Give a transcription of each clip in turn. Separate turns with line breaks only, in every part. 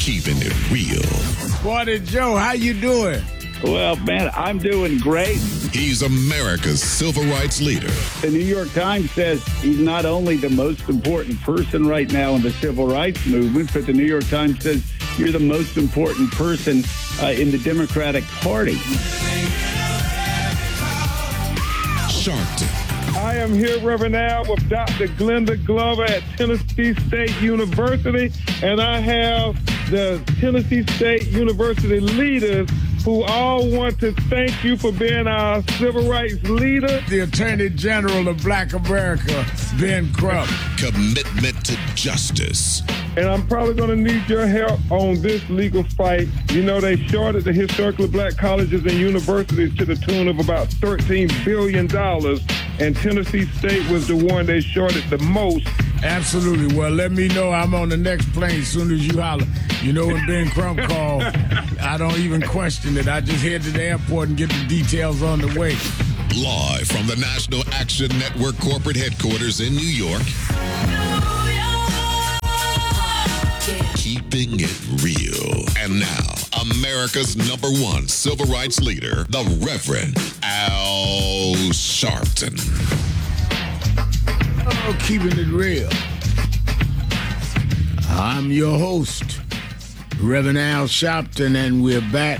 Keeping it real.
Morning, Joe. How you doing?
Well, man, I'm doing great.
He's America's civil rights leader.
The New York Times says he's not only the most important person right now in the civil rights movement, but the New York Times says you're the most important person in the Democratic Party.
Sharpton.
I am here, Reverend Al, with Dr. Glenda Glover at Tennessee State University, and I have the Tennessee State University leaders who all want to thank you for being our civil rights leader.
The Attorney General of Black America, Ben Crump.
Commitment to justice.
And I'm probably going to need your help on this legal fight. You know, they shorted the historically black colleges and universities to the tune of about $13 billion, and Tennessee State was the one they shorted the most.
Absolutely. Well, let me know. I'm on the next plane as soon as you holler. You know, when Ben Crump called, I don't even question it. I just head to the airport and get the details on the way.
Live from the National Action Network corporate headquarters in New York. Keeping it real. And now, America's #1 civil rights leader, the Reverend Al Sharpton.
Oh, keeping it real. I'm your host, Reverend Al Sharpton, and we're back.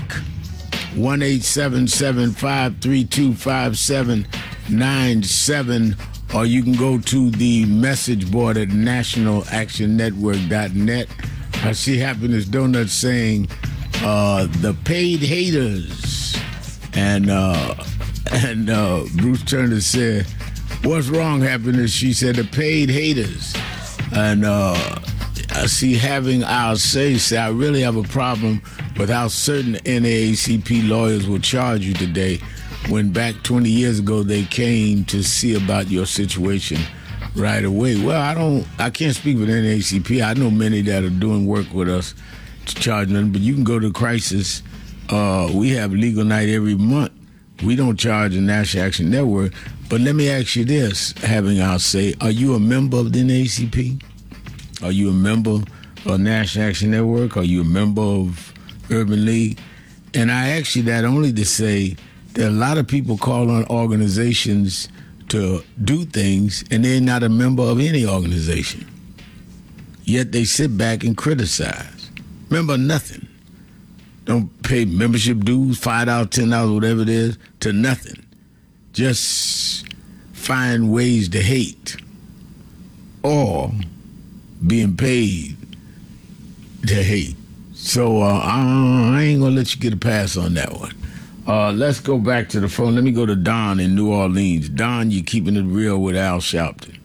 1-877-532-5797, or you can go to the message board at nationalactionnetwork.net. I see Happiness Donuts saying the paid haters, and Bruce Turner said, "What's wrong, Happiness?" She said, "The paid haters." And I see Having Our Say I really have a problem with how certain NAACP lawyers will charge you today, when back 20 years ago they came to see about your situation right away. Well, I can't speak for the NAACP. I know many that are doing work with us to charge them, but you can go to Crisis. We have legal night every month. We don't charge the National Action Network. But let me ask you this, Having Our Say, are you a member of the NAACP? Are you a member of National Action Network? Are you a member of Urban League? And I ask you that only to say that a lot of people call on organizations to do things, and they're not a member of any organization. Yet they sit back and criticize. Remember, nothing. Don't pay membership dues, $5, $10, whatever it is, to nothing. Just find ways to hate, or being paid to hate. So I ain't gonna let you get a pass on that one. Let's go back to the phone. Let me go to Don in New Orleans. Don, you keeping it real with Al Sharpton.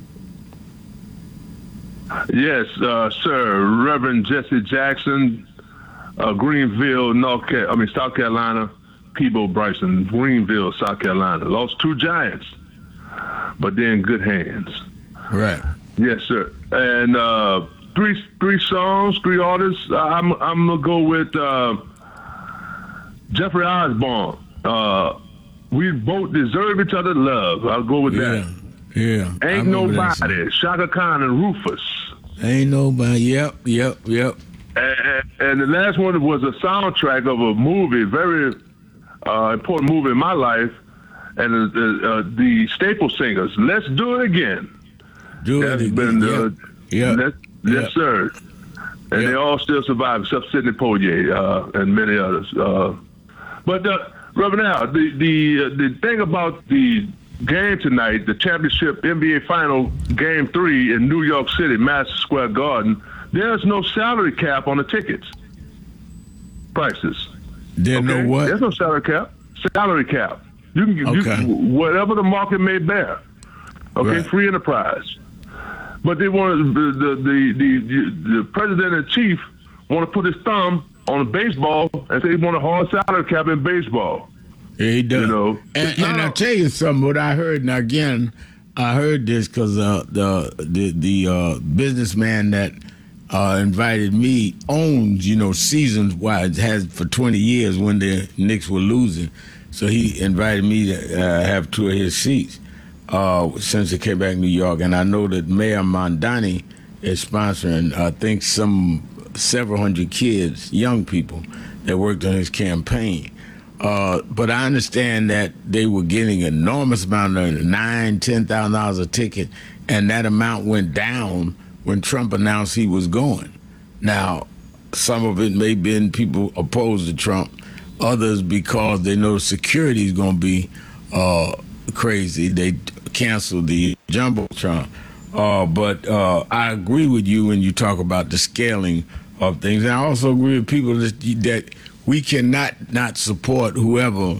Yes, sir. Reverend Jesse Jackson, Greenville, South Carolina. Peebo Bryson, Greenville, South Carolina. Lost 2 giants, but they're in good hands.
Right.
Yes, sir. And three songs, 3 artists. I'm gonna go with Jeffrey Osborne. We both deserve each other's love. I'll go with that.
Yeah.
Ain't Nobody. Shaka Khan and Rufus.
Ain't Nobody. Yep.
And the last one was a soundtrack of a movie, very important movie in my life, and the Staple Singers. Let's Do It Again.
Yes,
sir. And they all still survive, except Sidney Poitier and many others. But Reverend Al, the thing about the game tonight, the championship NBA Final Game 3 in New York City, Madison Square Garden, there's no salary cap on the tickets prices.
There's no what?
There's no salary cap. Salary cap. You can whatever the market may bear. Okay, right. Free enterprise. But they want the president and chief want to put his thumb on baseball and say he want a hard salary cap in baseball.
Yeah, he does.
You know,
and I'll tell you something. What I heard, and again, I heard this because the businessman that invited me owns, seasons wise, has for 20 years when the Knicks were losing. So he invited me to have 2 of his seats since he came back to New York. And I know that Mayor Mondani is sponsoring, I think, some several hundred kids, young people, that worked on his campaign. But I understand that they were getting an enormous amount of $9,000, $10,000 a ticket, and that amount went down when Trump announced he was going. Now, some of it may have been people opposed to Trump, others because they know security is going to be crazy. They canceled the Jumbotron. But I agree with you when you talk about the scaling of things. And I also agree with people that we cannot not support whoever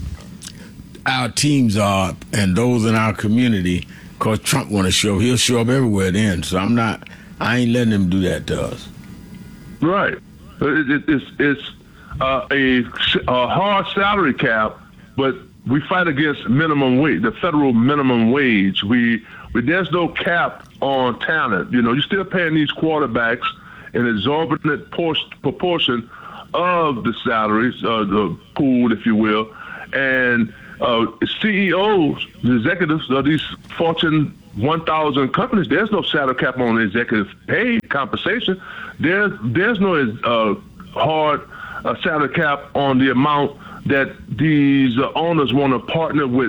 our teams are and those in our community, because Trump want to show. He'll show up everywhere then. So I ain't letting him do that to us.
Right. It's a hard salary cap, but we fight against minimum wage, the federal minimum wage. There's no cap on talent. You know, you're still paying these quarterbacks an exorbitant proportion of the salaries, the pool, if you will, and CEOs, the executives of these Fortune 1,000 companies, there's no salary cap on executive pay compensation. There's no hard salary cap on the amount that these owners want to partner with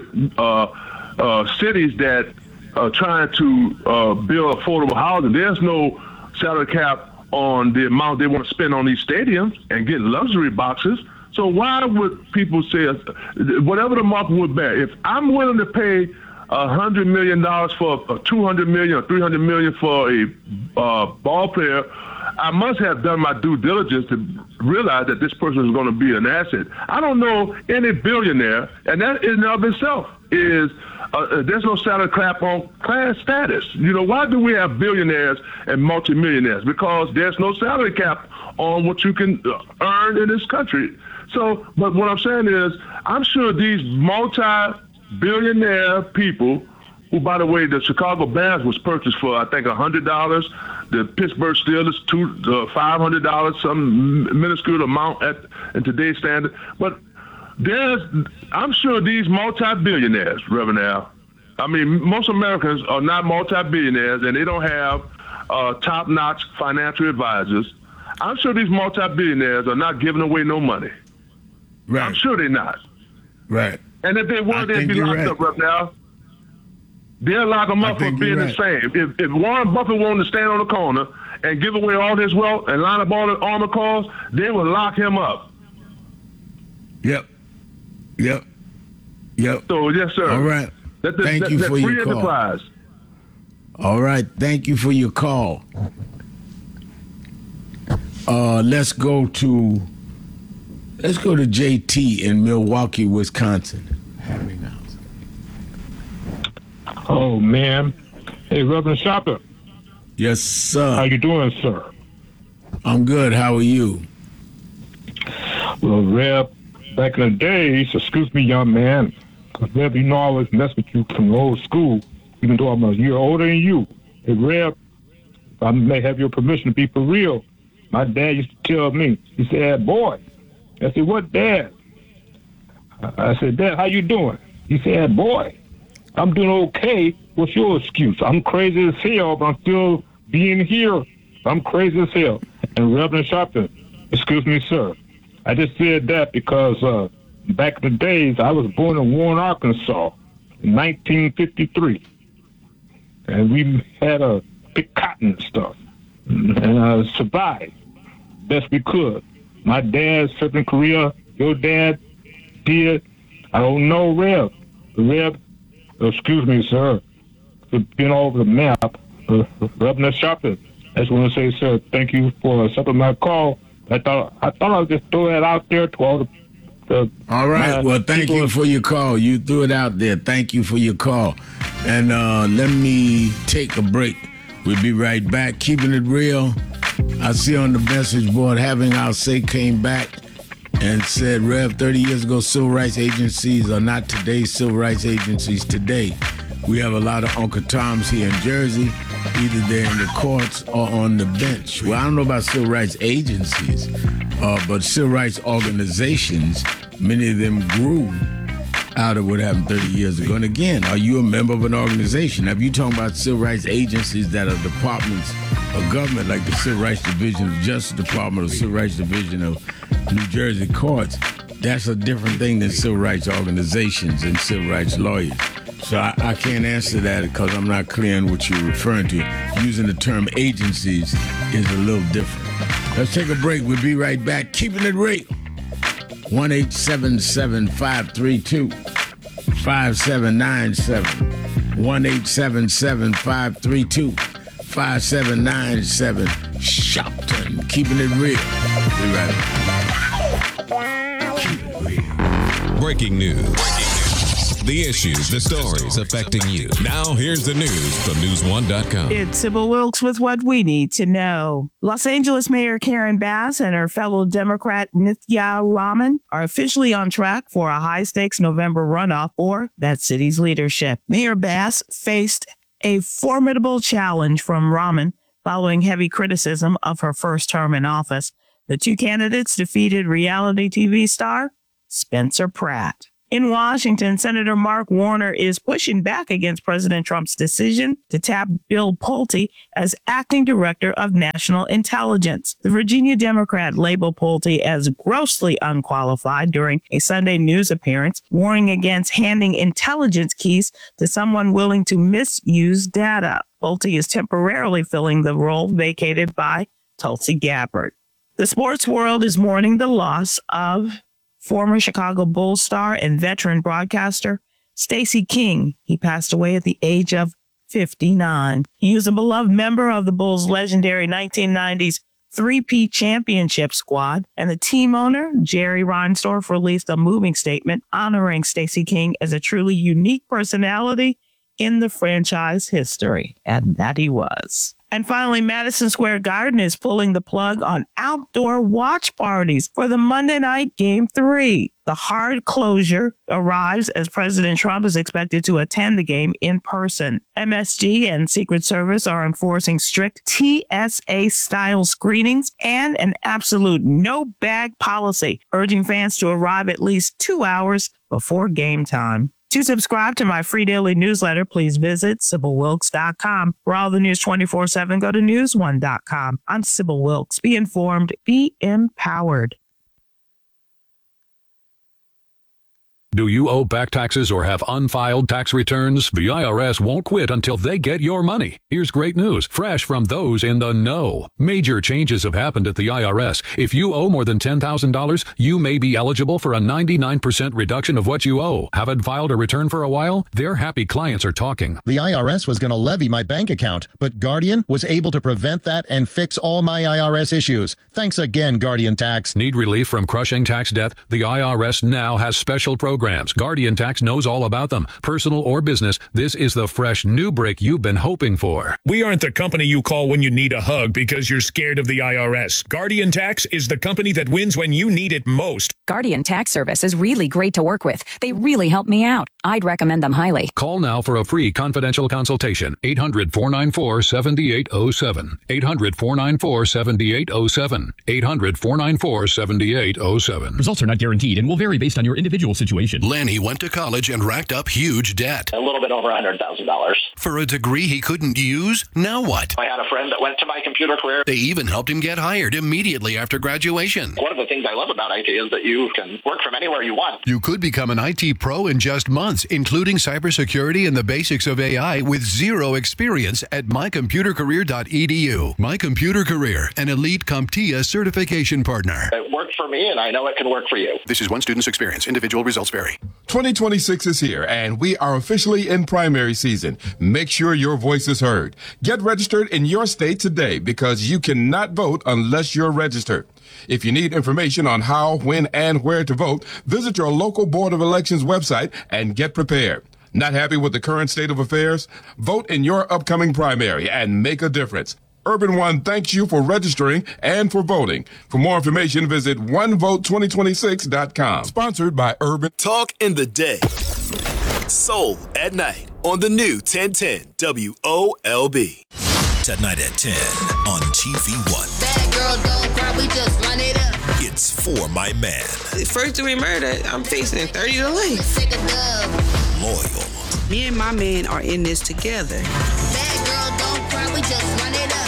cities that are trying to build affordable housing. There's no salary cap on the amount they want to spend on these stadiums and get luxury boxes. So why would people say, whatever the market would bear, if I'm willing to pay $100 million for $200 million or $300 million for a ball player, I must have done my due diligence to realize that this person is going to be an asset. I don't know any billionaire, and that in and of itself is there's no salary cap on class status. You know, why do we have billionaires and multimillionaires? Because there's no salary cap on what you can earn in this country. So, but what I'm saying is, I'm sure these multi-billionaire people, who, by the way, the Chicago Bears was purchased for, I think, $100. The Pittsburgh Steelers, $500, some minuscule amount in today's standard. But I'm sure these multi-billionaires, Reverend Al, I mean, most Americans are not multi-billionaires, and they don't have top-notch financial advisors. I'm sure these multi-billionaires are not giving away no money.
Right.
I'm sure they're not.
Right.
And if they were, they'd be locked up right now. They'll lock them up for being the same. If Warren Buffett wanted to stand on the corner and give away all his wealth and line up all the armored cars, they would lock him up.
Yep.
So, yes, sir.
All right. Thank you for your call.
Enterprise.
All right. Thank you for your call. Let's go to JT in Milwaukee, Wisconsin.
Oh, man. Hey, Reverend Shopper.
Yes, sir.
How you doing, sir?
I'm good. How are you?
Well, Rev, back in the days, excuse me, young man, because Rev, you know I always mess with you from the old school, even though I'm a year older than you. Hey, Rev, I may have your permission to be for real. My dad used to tell me, he said, hey, boy. I said, what, Dad? I said, Dad, how you doing? He said, hey, boy, I'm doing okay. What's your excuse? I'm crazy as hell, but I'm still being here. I'm crazy as hell. And Reverend Sharpton, excuse me, sir. I just said that because back in the days, I was born in Warren, Arkansas in 1953. And we had a big cotton and stuff. And I survived best we could. My dad served in Korea. Your dad did. I don't know, Rev. Excuse me, sir, for being all over the map. Reverend Sharpton, I just want to say, sir, thank you for accepting my call. I thought I'd just throw that out there to all the
all right. Well, thank you for your call. You threw it out there. Thank you for your call. And let me take a break. We'll be right back. Keeping it real. I see on the message board, Having Our Say came back and said, Rev, 30 years ago, civil rights agencies are not today's civil rights agencies today. We have a lot of Uncle Toms here in Jersey. Either they're in the courts or on the bench. Well, I don't know about civil rights agencies, but civil rights organizations, many of them grew out of what happened 30 years ago. And again, are you a member of an organization? Now, if you're talking about civil rights agencies that are departments a government like the Civil Rights Division of Justice Department or Civil Rights Division of New Jersey courts, that's a different thing than civil rights organizations and civil rights lawyers. So I can't answer that because I'm not clear on what you're referring to. Using the term agencies is a little different. Let's take a break. We'll be right back. Keeping it real. 1-877-532-5797. 1-877-532-5797. Shopton. Keeping it real. Be right back. Keep it real.
Breaking news. The issues, the stories affecting you. Now, here's the news from News1.com.
It's Sybil Wilkes with what we need to know. Los Angeles Mayor Karen Bass and her fellow Democrat Nithya Raman are officially on track for a high-stakes November runoff for that city's leadership. Mayor Bass faced a formidable challenge from Raman following heavy criticism of her first term in office. The two candidates defeated reality TV star Spencer Pratt. In Washington, Senator Mark Warner is pushing back against President Trump's decision to tap Bill Pulte as acting director of national intelligence. The Virginia Democrat labeled Pulte as grossly unqualified during a Sunday news appearance, warning against handing intelligence keys to someone willing to misuse data. Pulte is temporarily filling the role vacated by Tulsi Gabbard. The sports world is mourning the loss of former Chicago Bulls star and veteran broadcaster Stacey King. He passed away at the age of 59. He was a beloved member of the Bulls' legendary 1990s three-peat championship squad, and the team owner, Jerry Reinsdorf, released a moving statement honoring Stacey King as a truly unique personality in the franchise history, and that he was. And finally, Madison Square Garden is pulling the plug on outdoor watch parties for the Monday night Game 3. The hard closure arrives as President Trump is expected to attend the game in person. MSG and Secret Service are enforcing strict TSA-style screenings and an absolute no-bag policy, urging fans to arrive at least 2 hours before game time. To subscribe to my free daily newsletter, please visit SybilWilkes.com. For all the news 24/7, go to News1.com. I'm Sybil Wilkes. Be informed, be empowered.
Do you owe back taxes or have unfiled tax returns? The IRS won't quit until they get your money. Here's great news, fresh from those in the know. Major changes have happened at the IRS. If you owe more than $10,000, you may be eligible for a 99% reduction of what you owe. Haven't filed a return for a while? Their happy clients are talking.
The IRS was going to levy my bank account, but Guardian was able to prevent that and fix all my IRS issues. Thanks again, Guardian Tax.
Need relief from crushing tax debt? The IRS now has special programs. Guardian Tax knows all about them. Personal or business, this is the fresh new break you've been hoping for.
We aren't the company you call when you need a hug because you're scared of the IRS. Guardian Tax is the company that wins when you need it most.
Guardian Tax Service is really great to work with. They really help me out. I'd recommend them highly.
Call now for a free confidential consultation. 800-494-7807. 800-494-7807. 800-494-7807.
Results are not guaranteed and will vary based on your individual situation.
Lenny went to college and racked up huge debt.
A little bit over $100,000.
For a degree he couldn't use? Now what?
I had a friend that went to My Computer Career.
They even helped him get hired immediately after graduation.
One of the things I love about IT is that you can work from anywhere you want.
You could become an IT pro in just months, including cybersecurity and the basics of AI with zero experience at mycomputercareer.edu. My Computer Career, an elite CompTIA certification partner.
It worked for me, and I know it can work for you.
This is one student's experience. Individual results vary.
2026 is here, and we are officially in primary season. Make sure your voice is heard. Get registered in your state today because you cannot vote unless you're registered. If you need information on how, when, and where to vote, visit your local Board of Elections website and get prepared. Not happy with the current state of affairs? Vote in your upcoming primary and make a difference. Urban One thanks you for registering and for voting. For more information, visit onevote2026.com. Sponsored by Urban.
Talk in the day. Soul at night on the new 1010 WOLB.
Tonight at 10 on TV1.
Bad girl don't cry, we just run it up.
It's For My Man.
First-degree murder, I'm facing 30 to life.
Loyal.
Me and my man are in this together.
Bad girl don't cry, we just run it up.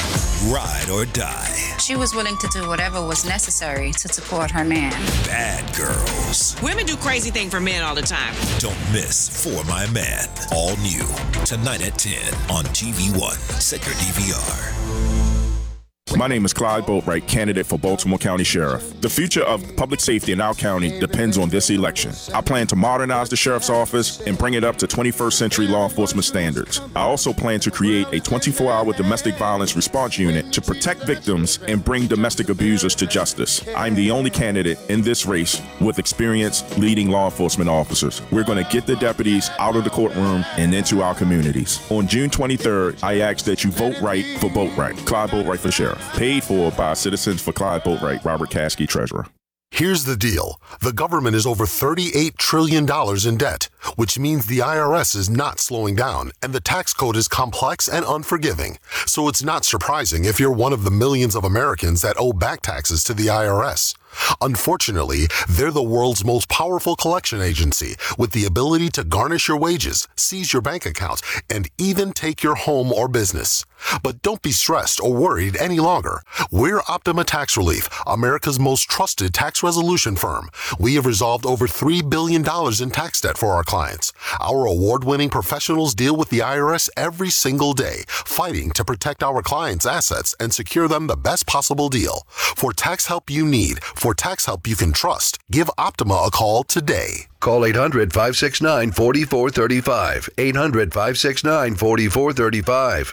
Ride or Die.
She was willing to do whatever was necessary to support her man.
Bad Girls.
Women do crazy things for men all the time.
Don't miss For My Man. All new. Tonight at 10 on TV1. Set your DVR.
My name is Clyde Boatwright, candidate for Baltimore County Sheriff. The future of public safety in our county depends on this election. I plan to modernize the Sheriff's Office and bring it up to 21st century law enforcement standards. I also plan to create a 24-hour domestic violence response unit to protect victims and bring domestic abusers to justice. I'm the only candidate in this race with experience leading law enforcement officers. We're going to get the deputies out of the courtroom and into our communities. On June 23rd, I ask that you vote right for Boatwright. Clyde Boatwright for Sheriff. Paid for by Citizens for Clyde Boatwright, Robert Caskey, Treasurer.
Here's the deal. The government is over $38 trillion in debt, which means the IRS is not slowing down, and the tax code is complex and unforgiving. So it's not surprising if you're one of the millions of Americans that owe back taxes to the IRS. Unfortunately, they're the world's most powerful collection agency with the ability to garnish your wages, seize your bank accounts, and even take your home or business. But don't be stressed or worried any longer. We're Optima Tax Relief, America's most trusted tax resolution firm. We have resolved over $3 billion in tax debt for our clients. Our award-winning professionals deal with the IRS every single day, fighting to protect our clients' assets and secure them the best possible deal. For tax help you need, for tax help you can trust, give Optima a call today.
Call 800-569-4435. 800-569-4435.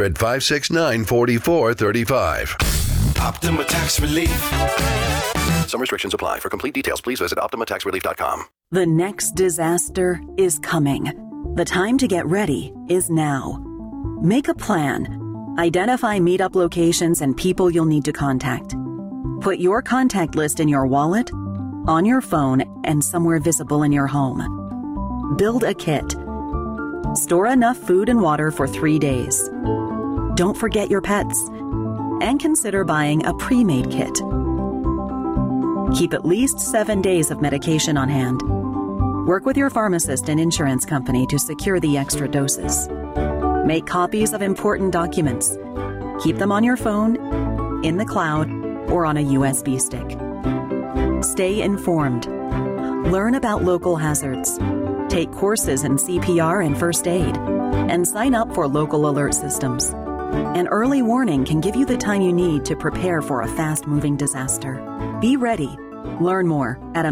800-569-4435.
Optima Tax Relief.
Some restrictions apply. For complete details, please visit OptimaTaxRelief.com.
The next disaster is coming. The time to get ready is now. Make a plan. Identify meetup locations and people you'll need to contact. Put your contact list in your wallet, on your phone, and somewhere visible in your home. Build a kit. Store enough food and water for 3 days. Don't forget your pets. And consider buying a pre-made kit. Keep at least 7 days of medication on hand. Work with your pharmacist and insurance company to secure the extra doses. Make copies of important documents. Keep them on your phone, in the cloud, or on a USB stick. Stay informed. Learn about local hazards. Take courses in CPR and first aid. And sign up for local alert systems. An early warning can give you the time you need to prepare for a fast-moving disaster. Be ready. Learn more at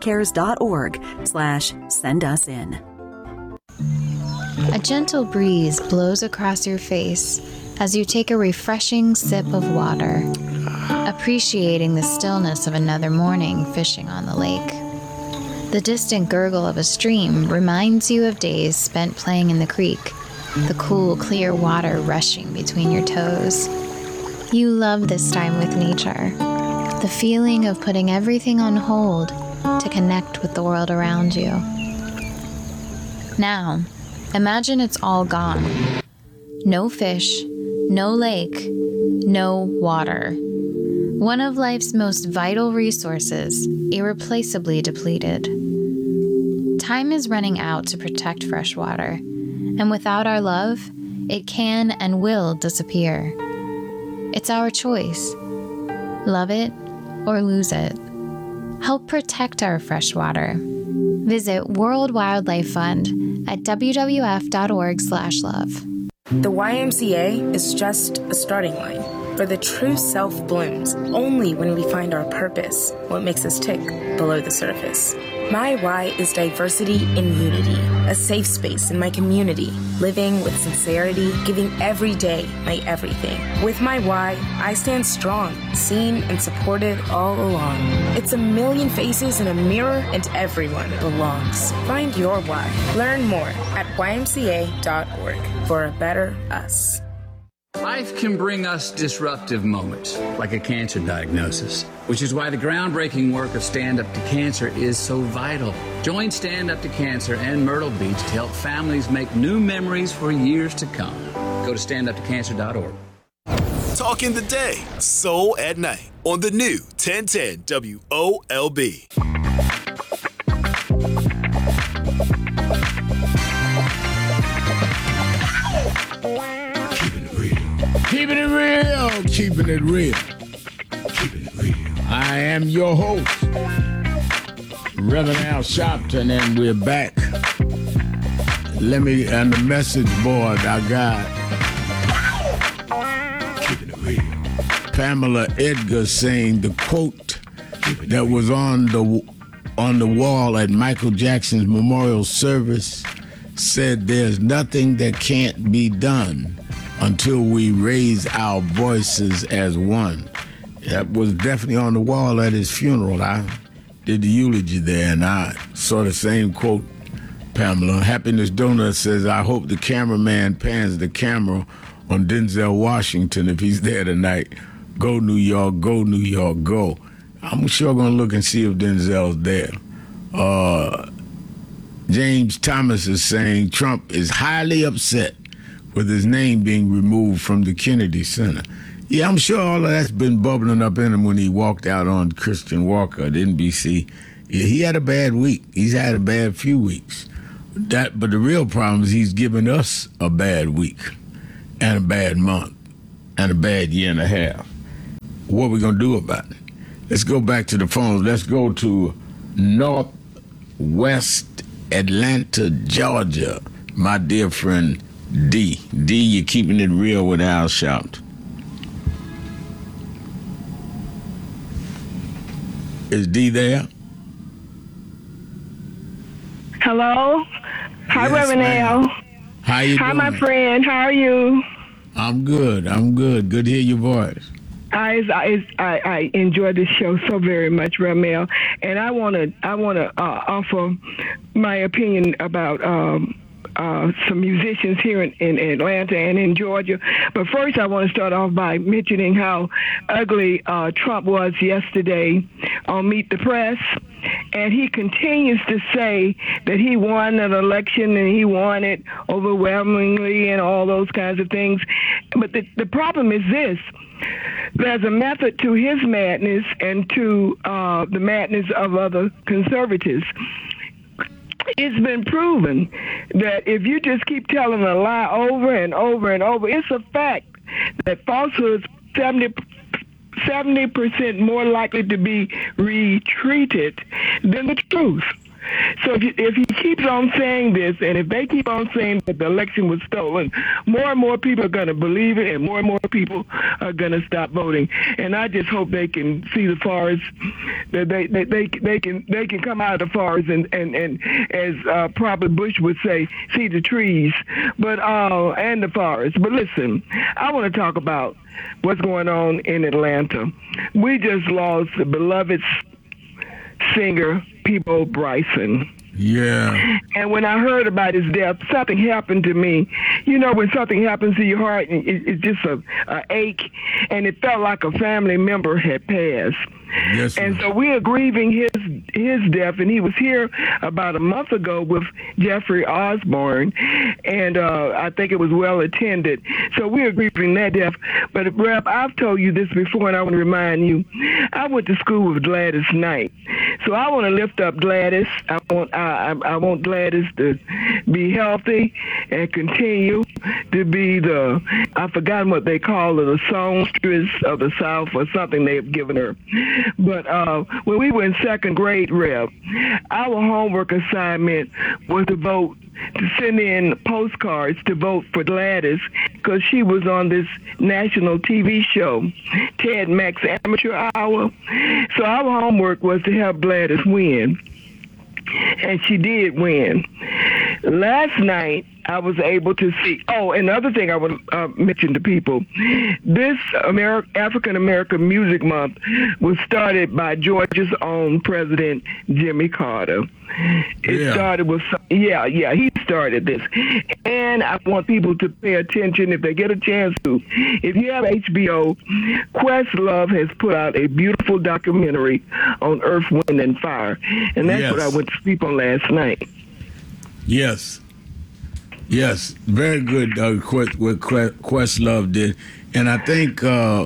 americares.org/send-us-in.
A gentle breeze blows across your face as you take a refreshing sip of water, appreciating the stillness of another morning fishing on the lake. The distant gurgle of a stream reminds you of days spent playing in the creek, the cool, clear water rushing between your toes. You love this time with nature, the feeling of putting everything on hold to connect with the world around you. Now, imagine it's all gone. No fish, no lake, no water. One of life's most vital resources, irreplaceably depleted. Time is running out to protect fresh water, and without our love, it can and will disappear. It's our choice. Love it or lose it. Help protect our fresh water. Visit World Wildlife Fund at wwf.org/love.
The YMCA is just a starting line, for the true self blooms only when we find our purpose, what makes us tick below the surface. My why is diversity and unity, a safe space in my community, living with sincerity, giving every day my everything. With my why, I stand strong, seen and supported all along. It's a million faces in a mirror and everyone belongs. Find your why. Learn more at ymca.org for a better us.
Life can bring us disruptive moments, like a cancer diagnosis, which is why the groundbreaking work of Stand Up to Cancer is so vital. Join Stand Up to Cancer and Myrtle Beach to help families make new memories for years to come. Go to standuptocancer.org.
Talking the day, Soul at Night, on the new 1010 WOLB.
Keeping it real, Keeping It Real. I am your host, Reverend Al Sharpton, and we're back. And the message board I got. Keeping It Real. Pamela Edgar saying the quote that was on the wall at Michael Jackson's memorial service said, "There's nothing that can't be done until we raise our voices as one." That was definitely on the wall at his funeral. I did the eulogy there, and I saw the same quote, Pamela. Happiness Donut says, "I hope the cameraman pans the camera on Denzel Washington if he's there tonight. Go New York, go New York, go." I'm sure going to look and see if Denzel's there. James Thomas is saying Trump is highly upset with his name being removed from the Kennedy Center. Yeah, I'm sure all of that's been bubbling up in him when he walked out on Christian Walker at NBC. Yeah, he had a bad week. He's had a bad few weeks. But the real problem is he's given us a bad week and a bad month and a bad year and a half. What are we going to do about it? Let's go back to the phones. Let's go to Northwest Atlanta, Georgia. My dear friend, D. D, you're keeping it real with Al Sharpton. Is D there?
Hello? Hi,
Yes,
Reverend
ma'am.
Al.
How you
Hi,
doing?
my friend. How are you?
I'm good. Good to hear your voice.
I enjoy this show so very much, Ramel, and I want to offer my opinion about some musicians here in Atlanta and in Georgia. But first, I want to start off by mentioning how ugly Trump was yesterday on Meet the Press. And he continues to say that he won an election and he won it overwhelmingly and all those kinds of things. But the problem is this. There's a method to his madness and to the madness of other conservatives. It's been proven that if you just keep telling a lie over and over and over, it's a fact that falsehoods 70% more likely to be retreated than the truth. So if he keeps on saying this, and if they keep on saying that the election was stolen, more and more people are going to believe it, and more people are going to stop voting. And I just hope they can see the forest, that they can come out of the forest and as Prophet Bush would say, see the trees, but and the forest. But listen, I want to talk about what's going on in Atlanta. We just lost the beloved singer Peabo Bryson.
Yeah.
And when I heard about his death, something happened to me. You know, when something happens to your heart, it's just a ache, and it felt like a family member had passed.
Yes,
and so we are grieving his death, and he was here about a month ago with Jeffrey Osborne, and I think it was well attended. So we are grieving that death. But Rep, I've told you this before, and I want to remind you, I went to school with Gladys Knight, so I want to lift up Gladys. I want Gladys to be healthy and continue to be I've forgotten what they call her, the songstress of the South or something they've given her. But when we were in second grade, Rep, our homework assignment was to vote, to send in postcards to vote for Gladys because she was on this national TV show, Ted Mack's Amateur Hour. So our homework was to help Gladys win. And she did win. Last night, I was able to see. Oh, another thing I want to mention to people. This African American Music Month was started by Georgia's own President Jimmy Carter. It started with, he started this. And I want people to pay attention if they get a chance to. If you have HBO, Questlove has put out a beautiful documentary on Earth, Wind, and Fire. And that's what I went to sleep on last night.
Yes, very good what Questlove did. And I think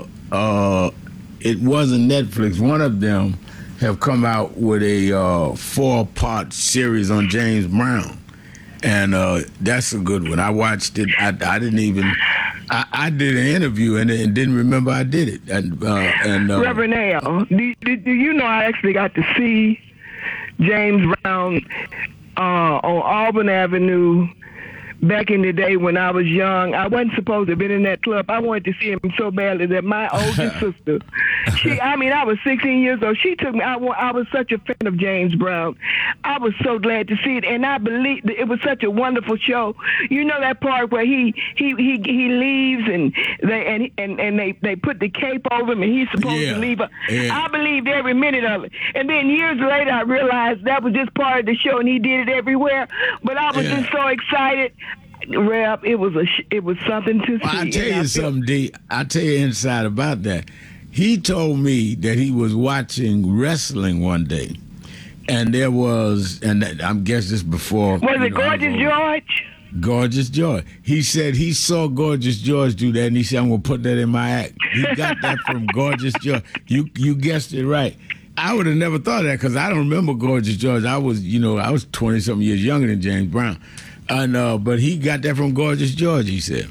it wasn't Netflix. One of them have come out with a 4-part series on James Brown. And that's a good one. I watched it. I didn't even I did an interview and didn't remember I did it.
Reverend Al, do you know I actually got to see James Brown on Auburn Avenue back in the day when I was young? I wasn't supposed to have been in that club. I wanted to see him so badly that my oldest sister, I was 16 years old. She took me. I was such a fan of James Brown. I was so glad to see it, and I believe it was such a wonderful show. You know that part where he leaves and they put the cape over him and he's supposed to leave. Yeah. I believed every minute of it. And then years later, I realized that was just part of the show and he did it everywhere. But I was just so excited. Reb, it was something to see.
I'll tell you something, D. I'll tell you inside about that. He told me that he was watching wrestling one day, and there was, and I guess this before.
Was it Gorgeous George?
Gorgeous George. He said he saw Gorgeous George do that, and he said, I'm going to put that in my act. He got that from Gorgeous George. You guessed it right. I would have never thought of that because I don't remember Gorgeous George. I was 20-something years younger than James Brown. But he got that from Gorgeous George, he said.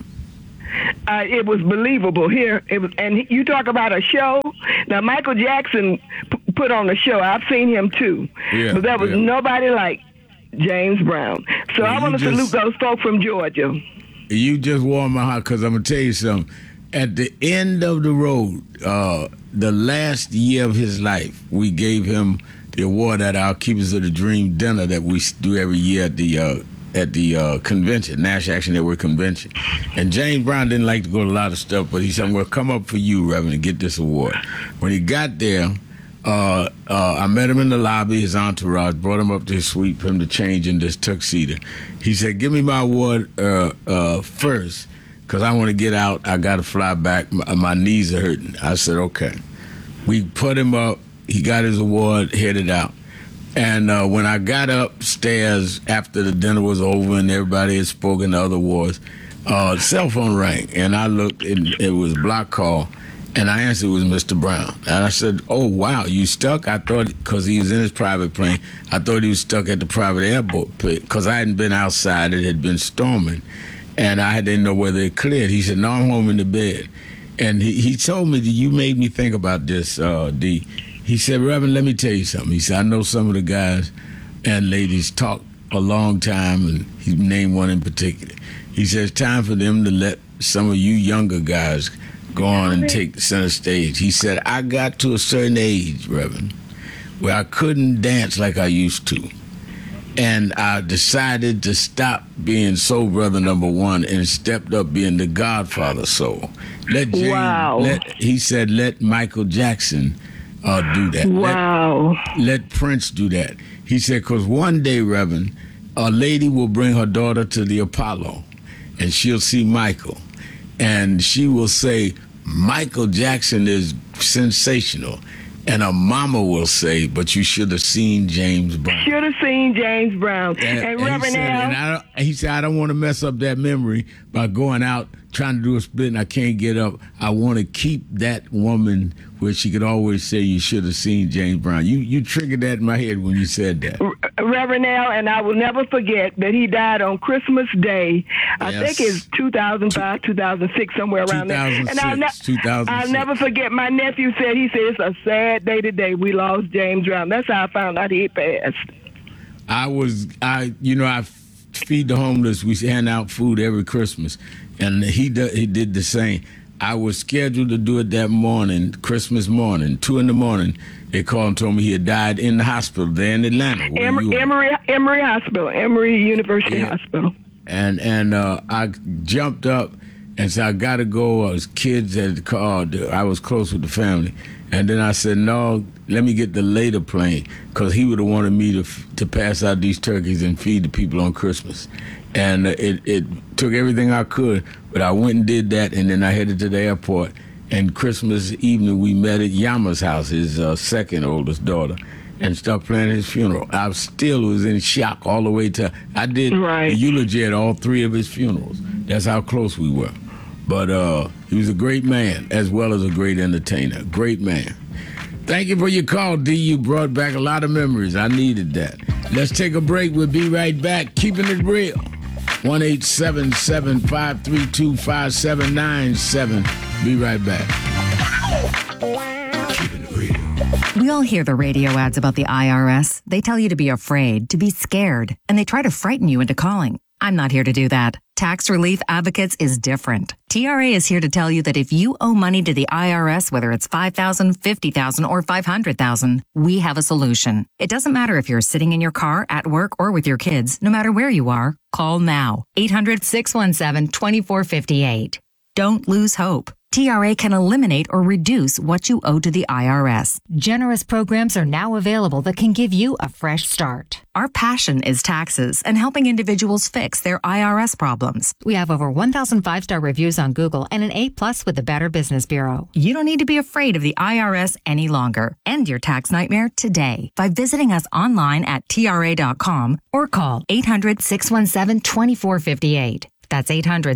It was believable here. And you talk about a show. Now, Michael Jackson put on a show. I've seen him too. Yeah, but there was nobody like James Brown. So I want to salute those folks from Georgia.
You just warmed my heart because I'm going to tell you something. At the end of the road, the last year of his life, we gave him the award at our Keepers of the Dream dinner that we do every year at the convention, National Action Network convention. And James Brown didn't like to go to a lot of stuff, but he said, I'm going to come up for you, Reverend, and get this award. When he got there, I met him in the lobby, his entourage, brought him up to his suite for him to change in this tuxedo. He said, give me my award first, because I want to get out. I got to fly back. My knees are hurting. I said, okay. We put him up. He got his award, headed out. And when I got upstairs after the dinner was over and everybody had spoken to other awards, cell phone rang. And I looked, and it was block call. And I answered, it was Mr. Brown. And I said, oh, wow, you stuck? I thought, because he was in his private plane, I thought he was stuck at the private airport because I hadn't been outside. It had been storming. And I didn't know whether it cleared. He said, no, I'm home in the bed. And he told me that you made me think about this, D. He said, Reverend, let me tell you something. He said, I know some of the guys and ladies talk a long time, and he named one in particular. He says, it's time for them to let some of you younger guys go on and take the center stage. He said, I got to a certain age, Reverend, where I couldn't dance like I used to. And I decided to stop being soul brother number one and stepped up being the godfather soul. He said, let Michael Jackson do that.
Wow.
Let Prince do that. He said, because one day, Reverend, a lady will bring her daughter to the Apollo, and she'll see Michael, and she will say, Michael Jackson is sensational. And a mama will say, but you should have seen James Brown.
Should have seen James Brown. And Reverend Al.
He said, I don't want to mess up that memory by going out trying to do a split and I can't get up. I want to keep that woman where she could always say you should have seen James Brown. You triggered that in my head when you said that.
Reverend Al, and I will never forget that he died on Christmas Day. I think it's 2005, 2006, somewhere around there. And I'll never forget, my nephew said, it's a sad day today. We lost James Brown. That's how I found out he passed.
I feed the homeless. We hand out food every Christmas. And he did the same. I was scheduled to do it that morning, Christmas morning, 2 a.m. They called and told me he had died in the hospital there in Atlanta.
Emory Hospital, Emory University Hospital.
And I jumped up and said, I got to go. Kids had called. I was close with the family. And then I said, no, let me get the later plane, because he would have wanted me to pass out these turkeys and feed the people on Christmas. And it took everything I could, but I went and did that, and then I headed to the airport. And Christmas evening, we met at Yama's house, his second oldest daughter, and started planning his funeral. I still was in shock all the way to, I did a eulogy at all 3 of his funerals. That's how close we were. But he was a great man, as well as a great entertainer. Great man. Thank you for your call, D. You brought back a lot of memories. I needed that. Let's take a break. We'll be right back. Keeping it real 1-877-532-5797. Be right back.
We all hear the radio ads about the IRS. They tell you to be afraid, to be scared, and they try to frighten you into calling. I'm not here to do that. Tax Relief Advocates is different. TRA is here to tell you that if you owe money to the IRS, whether it's $5,000, $50,000, or $500,000, we have a solution. It doesn't matter if you're sitting in your car, at work, or with your kids. No matter where you are, call now. 800-617-2458. Don't lose hope. TRA can eliminate or reduce what you owe to the IRS. Generous programs are now available that can give you a fresh start. Our passion is taxes and helping individuals fix their IRS problems. We have over 1,000 5-star reviews on Google and an A+ with the Better Business Bureau. You don't need to be afraid of the IRS any longer. End your tax nightmare today by visiting us online at TRA.com or call 800-617-2458. That's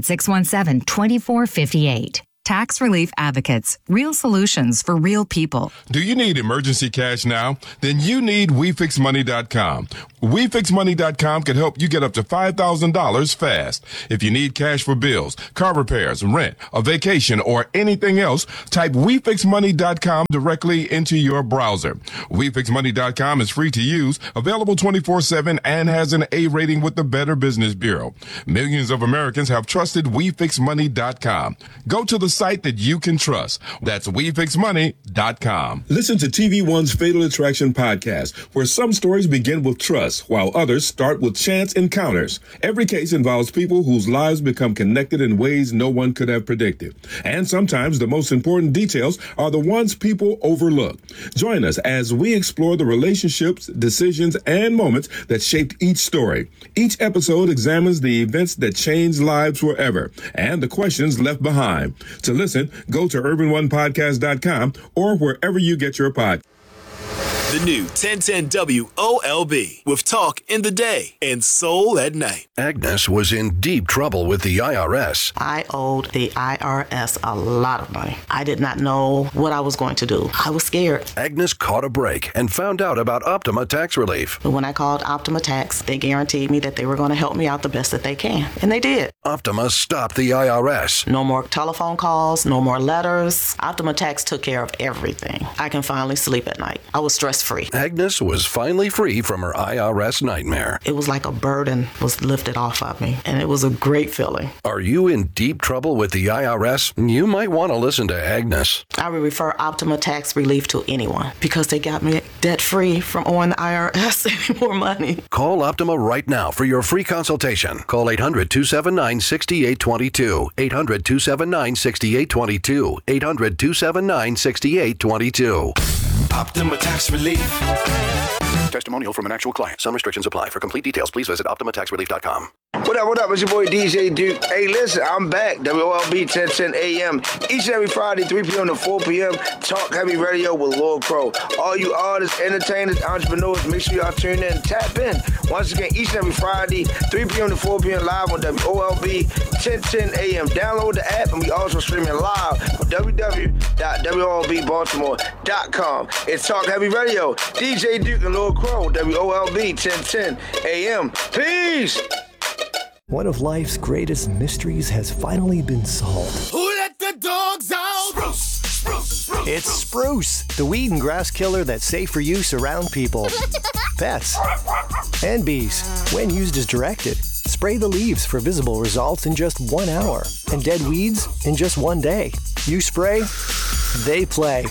800-617-2458. Tax Relief Advocates. Real solutions for real people.
Do you need emergency cash now? Then you need WeFixMoney.com. WeFixMoney.com can help you get up to $5,000 fast. If you need cash for bills, car repairs, rent, a vacation, or anything else, type WeFixMoney.com directly into your browser. WeFixMoney.com is free to use, available 24/7, and has an A rating with the Better Business Bureau. Millions of Americans have trusted WeFixMoney.com. Go to the site that you can trust. That's WeFixMoney.com.
Listen to TV1's Fatal Attraction podcast, where some stories begin with trust, while others start with chance encounters. Every case involves people whose lives become connected in ways no one could have predicted. And sometimes the most important details are the ones people overlook. Join us as we explore the relationships, decisions, and moments that shaped each story. Each episode examines the events that changed lives forever and the questions left behind. To listen, go to urban1podcast.com or wherever you get your podcast.
The new 1010 WOLB with Talk in the Day and Soul at Night.
Agnes was in deep trouble with the IRS.
I owed the IRS a lot of money. I did not know what I was going to do. I was scared.
Agnes caught a break and found out about Optima Tax Relief.
But when I called Optima Tax, they guaranteed me that they were going to help me out the best that they can. And they did.
Optima stopped the IRS.
No more telephone calls, no more letters. Optima Tax took care of everything. I can finally sleep at night. I was stressed free.
Agnes was finally free from her IRS nightmare.
It was like a burden was lifted off of me, and it was a great feeling.
Are you in deep trouble with the IRS? You might want to listen to Agnes.
I would refer Optima Tax Relief to anyone because they got me debt-free from owing the IRS any more money.
Call Optima right now for your free consultation. Call 800-279-6822. 800-279-6822. 800-279-6822.
Optima Tax Relief.
Testimonial from an actual client. Some restrictions apply. For complete details, please visit OptimaTaxRelief.com.
What up? It's your boy DJ Duke. Hey, listen, I'm back. WOLB 1010 AM. Each and every Friday, 3 p.m. to 4 p.m. Talk Heavy Radio with Lord Crow. All you artists, entertainers, entrepreneurs, make sure y'all tune in and tap in. Once again, each and every Friday, 3 p.m. to 4 p.m. live on WOLB 1010 AM. Download the app, and we also streaming live on www.wolbbaltimore.com. It's Talk Heavy Radio. DJ Duke and Lord Crow, WOLB 1010 AM. Peace!
One of life's greatest mysteries has finally been solved.
Who let the dogs out? Spruce.
It's Spruce, the weed and grass killer that's safe for use around people, pets, and bees. When used as directed, spray the leaves for visible results in just 1 hour, and dead weeds in just 1 day. You spray, they play.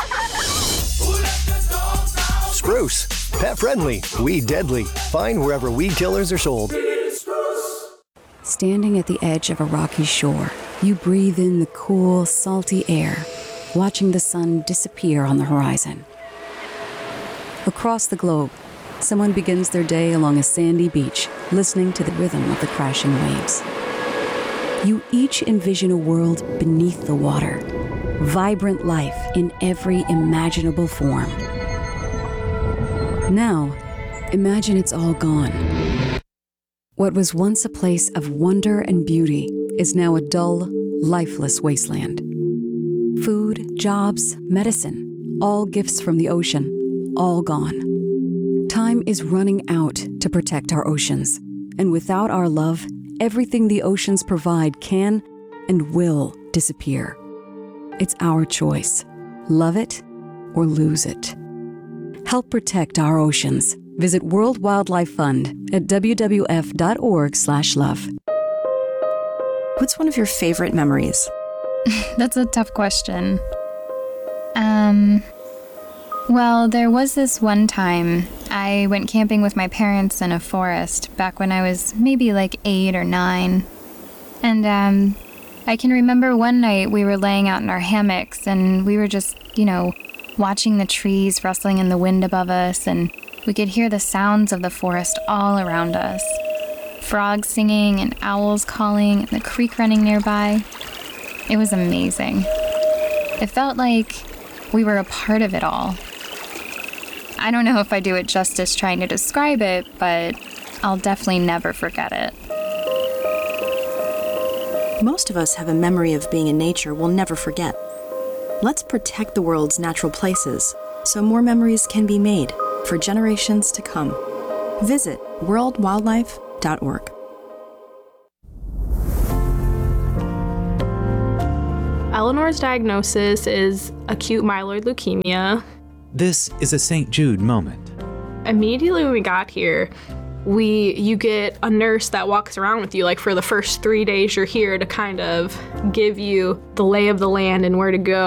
Spruce, pet friendly, weed deadly. Find wherever weed killers are sold.
Standing at the edge of a rocky shore, you breathe in the cool, salty air, watching the sun disappear on the horizon. Across the globe, someone begins their day along a sandy beach, listening to the rhythm of the crashing waves. You each envision a world beneath the water, vibrant life in every imaginable form. Now, imagine it's all gone. What was once a place of wonder and beauty is now a dull, lifeless wasteland. Food, jobs, medicine, all gifts from the ocean, all gone. Time is running out to protect our oceans, and without our love, everything the oceans provide can and will disappear. It's our choice. Love it or lose it. Help protect our oceans. Visit World Wildlife Fund at wwf.org/love.
What's one of your favorite memories?
That's a tough question. Well, there was this one time I went camping with my parents in a forest back when I was maybe like 8 or 9. And I can remember one night we were laying out in our hammocks and we were just, watching the trees rustling in the wind above us, and we could hear the sounds of the forest all around us. Frogs singing and owls calling and the creek running nearby. It was amazing. It felt like we were a part of it all. I don't know if I do it justice trying to describe it, but I'll definitely never forget it.
Most of us have a memory of being in nature we'll never forget. Let's protect the world's natural places so more memories can be made for generations to come. Visit worldwildlife.org.
Eleanor's diagnosis is acute myeloid leukemia.
This is a St. Jude moment.
Immediately when we got here, you get a nurse that walks around with you, like for the first 3 days you're here, to kind of give you the lay of the land and where to go.